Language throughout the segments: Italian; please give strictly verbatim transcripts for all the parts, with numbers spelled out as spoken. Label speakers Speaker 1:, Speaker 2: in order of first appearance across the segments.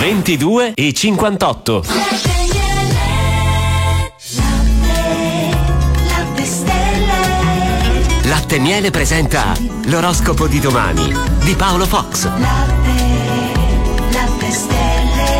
Speaker 1: ventidue e cinquantotto. Latte e Miele presenta l'oroscopo di domani di Paolo Fox.
Speaker 2: Latte, latte stelle.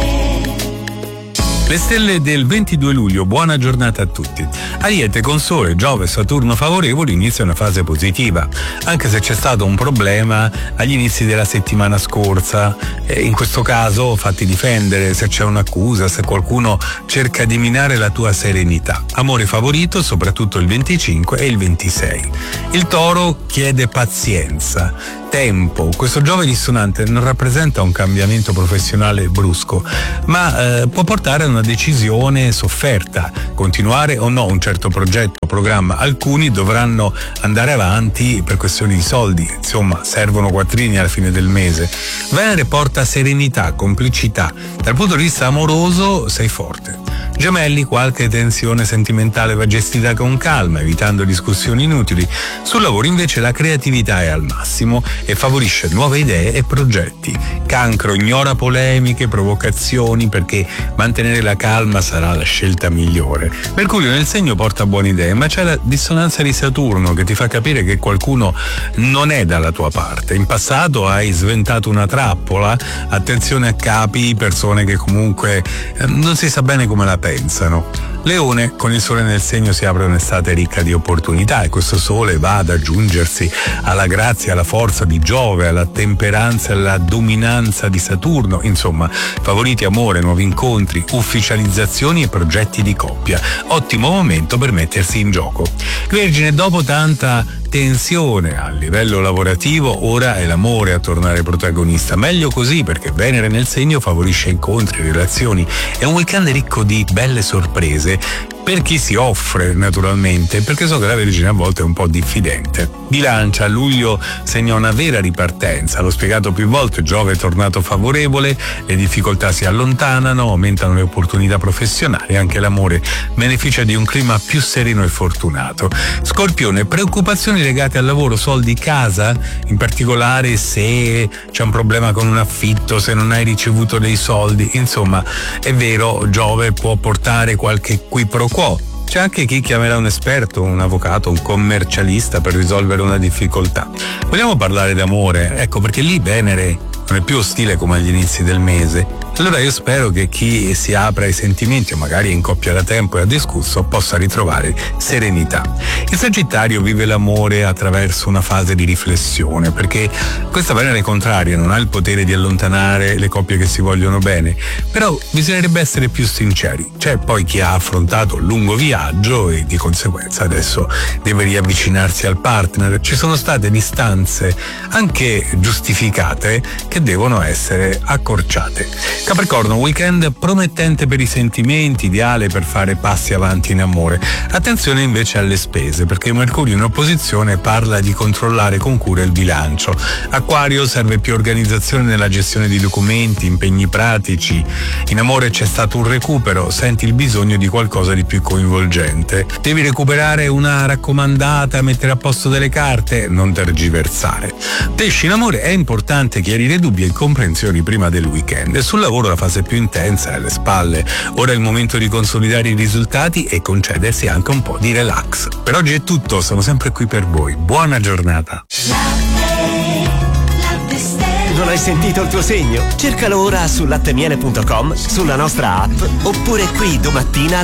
Speaker 3: Le stelle del ventidue luglio, buona giornata a tutti. Ariete, con Sole, Giove e Saturno favorevoli, inizia una fase positiva, anche se c'è stato un problema agli inizi della settimana scorsa. E in questo caso fatti difendere se c'è un'accusa, se qualcuno cerca di minare la tua serenità. Amore favorito, soprattutto il venticinque e il ventisei. Il Toro chiede pazienza, tempo. Questo Giove dissonante non rappresenta un cambiamento professionale brusco, ma eh, può portare a una decisione sofferta, continuare o no un certo progetto o programma. Alcuni dovranno andare avanti per questioni di soldi, insomma servono quattrini alla fine del mese. Venere porta serenità, complicità. Dal punto di vista amoroso sei forte. Gemelli, qualche tensione sentimentale va gestita con calma, evitando discussioni inutili. Sul lavoro invece la creatività è al massimo e favorisce nuove idee e progetti. Cancro, ignora polemiche, provocazioni, perché mantenere la calma sarà la scelta migliore. Mercurio nel segno porta buone idee, ma c'è la dissonanza di Saturno che ti fa capire che qualcuno non è dalla tua parte. In passato hai sventato una trappola, attenzione a capi, persone che comunque eh, non si sa bene come la pensano. Leone, con il Sole nel segno si apre un'estate ricca di opportunità e questo Sole va ad aggiungersi alla grazia, alla forza di Giove, alla temperanza e alla dominanza di Saturno. Insomma, favoriti amore, nuovi incontri, ufficializzazioni e progetti di coppia. Ottimo momento per mettersi in gioco. Vergine, dopo tanta tensione a livello lavorativo, ora è l'amore a tornare protagonista. Meglio così, perché Venere nel segno favorisce incontri, relazioni. È un weekend ricco di belle sorprese per chi si offre, naturalmente, perché so che la Vergine a volte è un po' diffidente. Bilancia, luglio segna una vera ripartenza. L'ho spiegato più volte, Giove è tornato favorevole, le difficoltà si allontanano, aumentano le opportunità professionali, anche l'amore beneficia di un clima più sereno e fortunato. Scorpione, preoccupazioni legate al lavoro, soldi, casa, in particolare se c'è un problema con un affitto, se non hai ricevuto dei soldi. Insomma, è vero, Giove può portare qualche qui pro quo. C'è anche chi chiamerà un esperto, un avvocato, un commercialista per risolvere una difficoltà. Vogliamo parlare d'amore? Ecco, perché lì Venere non è più ostile come agli inizi del mese. Allora io spero che chi si apre ai sentimenti o magari è in coppia da tempo e ha discusso possa ritrovare serenità. Il Sagittario vive l'amore attraverso una fase di riflessione, perché questa Venere contraria non ha il potere di allontanare le coppie che si vogliono bene, però bisognerebbe essere più sinceri. C'è poi chi ha affrontato un lungo viaggio e di conseguenza adesso deve riavvicinarsi al partner. Ci sono state distanze anche giustificate che devono essere accorciate. Capricorno, weekend promettente per i sentimenti, ideale per fare passi avanti in amore. Attenzione invece alle spese, perché Mercurio in opposizione parla di controllare con cura il bilancio. Acquario, serve più organizzazione nella gestione di documenti, impegni pratici. In amore c'è stato un recupero, senti il bisogno di qualcosa di più coinvolgente. Devi recuperare una raccomandata, mettere a posto delle carte, non tergiversare. Pesci, in amore è importante chiarire dubbi e incomprensioni prima del weekend. E sul lavoro la fase più intensa è alle spalle. Ora è il momento di consolidare i risultati e concedersi anche un po' di relax. Per oggi è tutto, sono sempre qui per voi. Buona giornata.
Speaker 1: Non hai sentito il tuo segno? Cercalo ora su lattemiele punto com, sulla nostra app oppure qui domattina